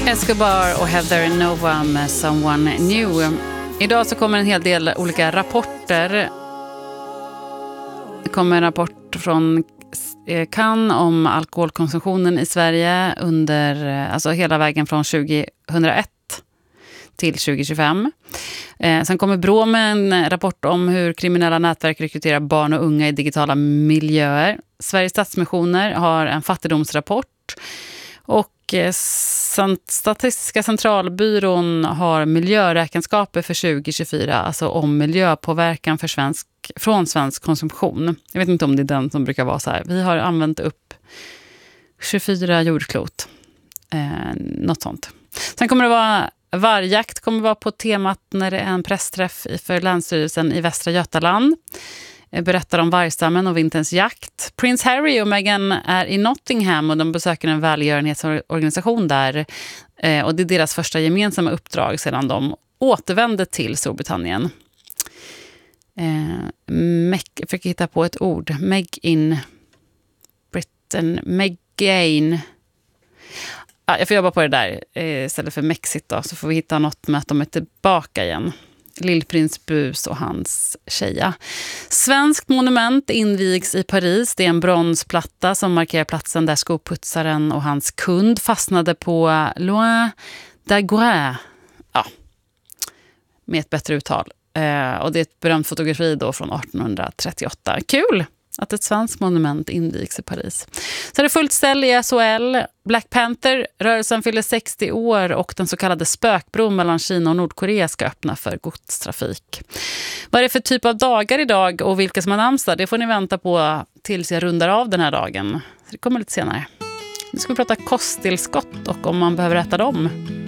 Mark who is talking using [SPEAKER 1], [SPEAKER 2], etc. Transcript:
[SPEAKER 1] Escobar och Heather Nova med Someone New. Idag så kommer en hel del olika rapporter. Det kommer en rapport från Cannes om alkoholkonsumtionen i Sverige under, alltså hela vägen från 2001 till 2025. Sen kommer Brå med en rapport om hur kriminella nätverk rekryterar barn och unga i digitala miljöer. Sveriges Stadsmissioner har en fattigdomsrapport. Och Statistiska centralbyrån har miljöräkenskaper för 2024, alltså om miljöpåverkan från svensk konsumtion. Jag vet inte om det är den som brukar vara så här. Vi har använt upp 24 jordklot. Något sånt. Sen kommer det vara vargjakt kommer vara på temat när det är en pressträff för Länsstyrelsen i Västra Götaland. Berättar om vargstammen och vinterns jakt. Prins Harry och Meghan är i Nottingham och de besöker en välgörenhetsorganisation där. Och det är deras första gemensamma uppdrag sedan de återvände till Storbritannien. Jag fick hitta på ett ord. Meg in Britain. Megain. Ja, jag får jobba på det där istället för Mexit då. Så får vi hitta något med att de är tillbaka igen. Lillprins Bus och hans tjeja. Svenskt monument invigs i Paris. Det är en bronsplatta som markerar platsen där skoputsaren och hans kund fastnade på Loin d'Aguirre. Ja, med ett bättre uttal. Och det är ett berömt fotografi då från 1838. Kul att ett svenskt monument invigs i Paris. Så är det fullt ställ i SHL. Black Panther-rörelsen fyller 60 år och den så kallade spökbron mellan Kina och Nordkorea ska öppna för godstrafik. Vad är det för typ av dagar idag och vilka som har namnsdag? Det får ni vänta på tills jag rundar av den här dagen. Så det kommer lite senare. Nu ska vi prata kosttillskott och om man behöver äta dem.